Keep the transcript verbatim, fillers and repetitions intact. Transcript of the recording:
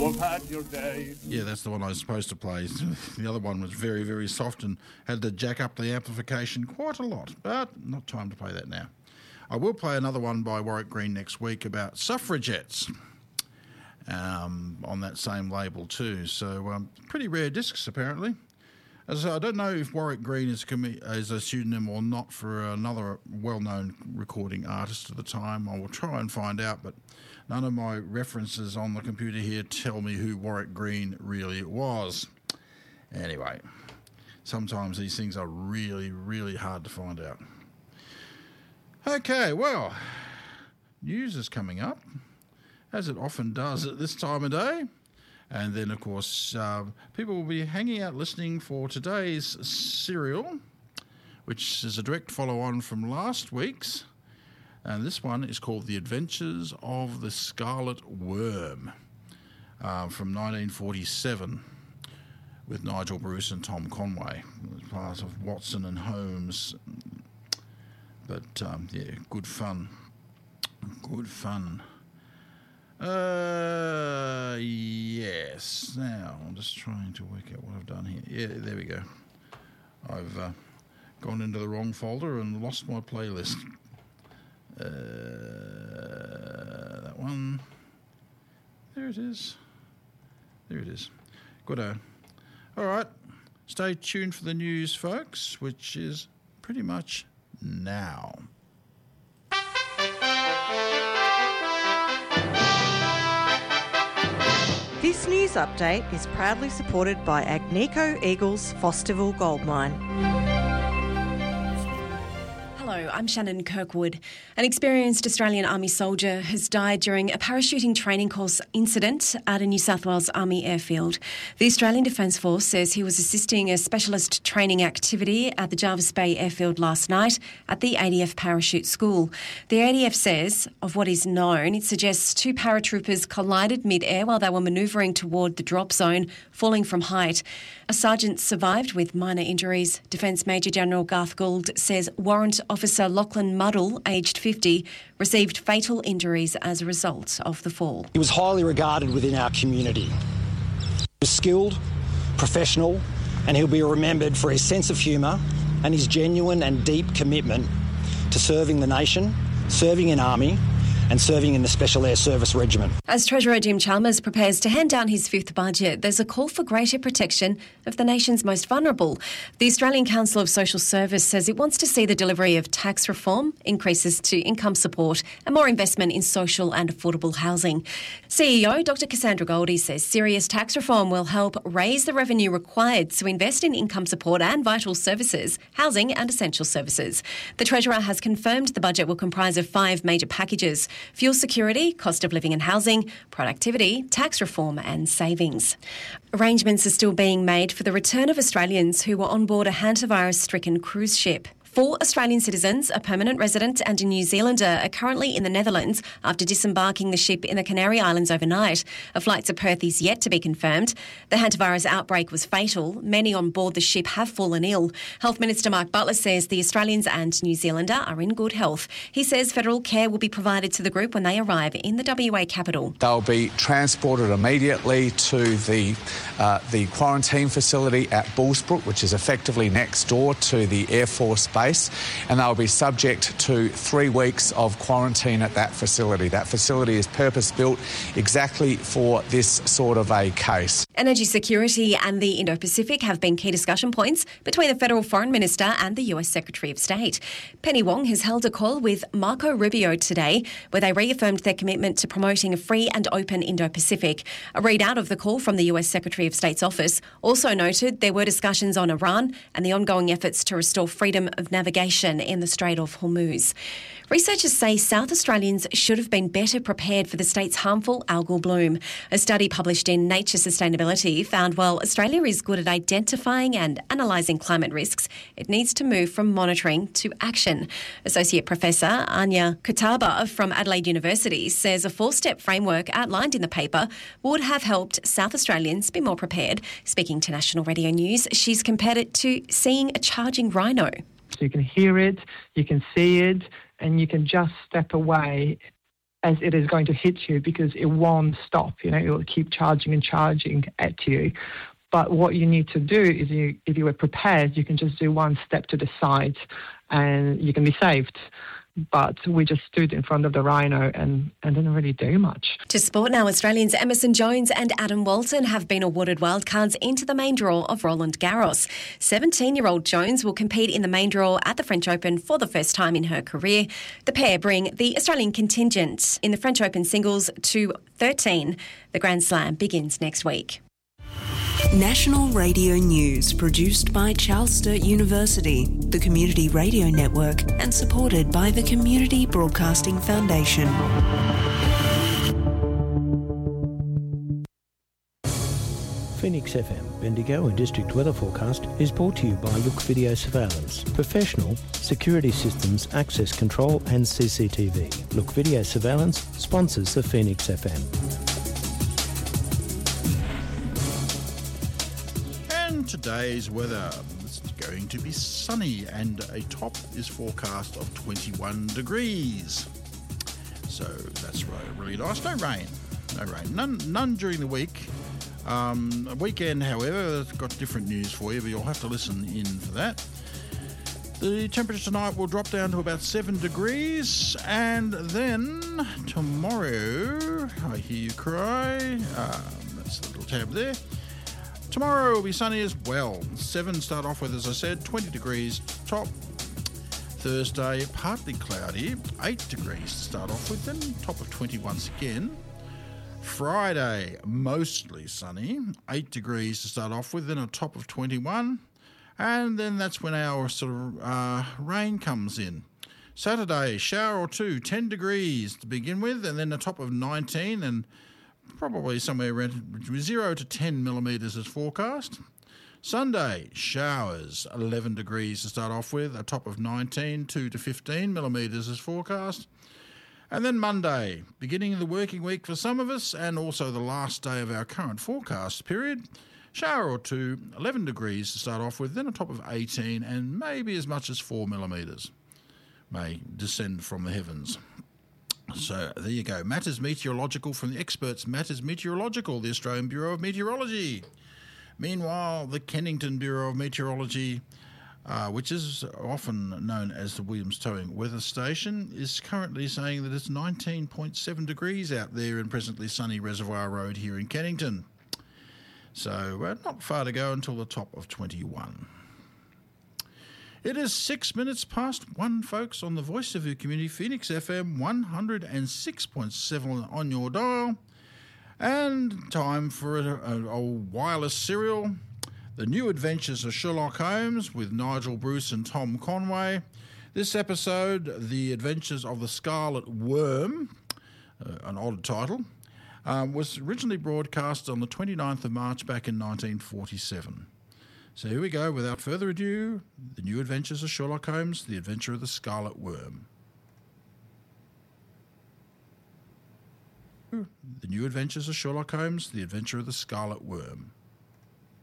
you've had your day. Yeah, that's the one I was supposed to play. The other one was very, very soft and had to jack up the amplification quite a lot, but not time to play that now. I will play another one by Warwick Green next week about suffragettes um, on that same label too. So um, pretty rare discs apparently. As I say, I don't know if Warwick Green is a, com- is a pseudonym or not for another well-known recording artist at the time. I will try and find out, but none of my references on the computer here tell me who Warwick Green really was. Anyway, sometimes these things are really, really hard to find out. Okay, well, news is coming up, as it often does at this time of day. And then, of course, uh, people will be hanging out listening for today's serial, which is a direct follow-on from last week's. And this one is called The Adventures of the Scarlet Worm uh, from nineteen forty-seven with Nigel Bruce and Tom Conway. It was part of Watson and Holmes. But, um, yeah, good fun. Good fun. Uh, yes. Now, I'm just trying to work out what I've done here. Yeah, there we go. I've uh, gone into the wrong folder and lost my playlist. Uh, that one. There it is. There it is. Good. All right. Stay tuned for the news, folks, which is pretty much now. This news update is proudly supported by Agnico Eagles Fosterville Gold Mine. Hello, I'm Shannon Kirkwood. An experienced Australian Army soldier has died during a parachuting training course incident at a New South Wales Army airfield. The Australian Defence Force says he was assisting a specialist training activity at the Jervis Bay airfield last night at the A D F parachute school. The A D F says, of what is known, it suggests two paratroopers collided mid-air while they were manoeuvring toward the drop zone, falling from height. A sergeant survived with minor injuries. Defence Major General Garth Gould says Warrant Officer Lachlan Muddle, aged fifty, received fatal injuries as a result of the fall. He was highly regarded within our community. He was skilled, professional, and he'll be remembered for his sense of humour and his genuine and deep commitment to serving the nation, serving in Army, and serving in the Special Air Service Regiment. As Treasurer Jim Chalmers prepares to hand down his fifth budget, there's a call for greater protection of the nation's most vulnerable. The Australian Council of Social Service says it wants to see the delivery of tax reform, increases to income support and more investment in social and affordable housing. C E O Doctor Cassandra Goldie says serious tax reform will help raise the revenue required to invest in income support and vital services, housing and essential services. The Treasurer has confirmed the budget will comprise of five major packages: fuel security, cost of living and housing, productivity, tax reform and savings. Arrangements are still being made for the return of Australians who were on board a hantavirus-stricken cruise ship. Four Australian citizens, a permanent resident and a New Zealander, are currently in the Netherlands after disembarking the ship in the Canary Islands overnight. A flight to Perth is yet to be confirmed. The hantavirus outbreak was fatal. Many on board the ship have fallen ill. Health Minister Mark Butler says the Australians and New Zealander are in good health. He says federal care will be provided to the group when they arrive in the W A capital. They'll be transported immediately to the uh, the quarantine facility at Bullsbrook, which is effectively next door to the Air Force Base, and they'll be subject to three weeks of quarantine at that facility. That facility is purpose-built exactly for this sort of a case. Energy security and the Indo-Pacific have been key discussion points between the Federal Foreign Minister and the U S Secretary of State. Penny Wong has held a call with Marco Rubio today, where they reaffirmed their commitment to promoting a free and open Indo-Pacific. A readout of the call from the U S Secretary of State's office also noted there were discussions on Iran and the ongoing efforts to restore freedom of navigation in the Strait of Hormuz. Researchers say South Australians should have been better prepared for the state's harmful algal bloom. A study published in Nature Sustainability found while Australia is good at identifying and analysing climate risks, it needs to move from monitoring to action. Associate Professor Anya Kutaba from Adelaide University says a four-step framework outlined in the paper would have helped South Australians be more prepared. Speaking to National Radio News, she's compared it to seeing a charging rhino. So you can hear it, you can see it, and you can just step away. as it is going to hit you, because it won't stop. You know, it will keep charging and charging at you. But what you need to do is, you, if you were prepared, you can just do one step to the side and you can be saved. But we just stood in front of the rhino and, and didn't really do much. To sport now, Australians Emerson Jones and Adam Walton have been awarded wildcards into the main draw of Roland Garros. seventeen-year-old Jones will compete in the main draw at the French Open for the first time in her career. The pair bring the Australian contingent in the French Open singles to thirteen. The Grand Slam begins next week. National Radio News, produced by Charles Sturt University, the Community Radio Network, and supported by the Community Broadcasting Foundation. Phoenix F M Bendigo and District Weather Forecast is brought to you by Look Video Surveillance, professional security systems, access control and C C T V. Look Video Surveillance sponsors the Phoenix F M. Today's weather, it's going to be sunny and a top is forecast of twenty-one degrees. So that's really nice. No rain. No rain. None, none during the week. Um, a weekend, however, it's got different news for you, but you'll have to listen in for that. The temperature tonight will drop down to about seven degrees, and then tomorrow, I hear you cry. Um, that's the little tab there. Tomorrow will be sunny as well. seven start off with, as I said, twenty degrees top. Thursday, partly cloudy, eight degrees to start off with, then top of twenty once again. Friday, mostly sunny, eight degrees to start off with, then a top of twenty-one. And then that's when our sort of uh, rain comes in. Saturday, shower or two, ten degrees to begin with, and then a top of nineteen, and probably somewhere around zero to ten millimetres is forecast. Sunday, showers, eleven degrees to start off with, a top of nineteen, two to fifteen millimetres is forecast. And then Monday, beginning of the working week for some of us, and also the last day of our current forecast period, shower or two, eleven degrees to start off with, then a top of eighteen, and maybe as much as four millimetres may descend from the heavens. So there you go. Matters Meteorological from the experts. Matters Meteorological, the Australian Bureau of Meteorology. Meanwhile, the Kennington Bureau of Meteorology, uh, which is often known as the Williams Towing Weather Station, is currently saying that it's nineteen point seven degrees out there in presently sunny Reservoir Road here in Kennington. So uh, not far to go until the top of twenty-one. It is six minutes past one, folks, on the Voice of your Community, Phoenix F M one oh six point seven on your dial. And time for a, a, a wireless serial, The New Adventures of Sherlock Holmes with Nigel Bruce and Tom Conway. This episode, The Adventures of the Scarlet Worm, uh, an odd title, um, was originally broadcast on the twenty-ninth of March back in nineteen forty-seven. So here we go, without further ado, The New Adventures of Sherlock Holmes, The Adventure of the Scarlet Worm. The New Adventures of Sherlock Holmes, The Adventure of the Scarlet Worm.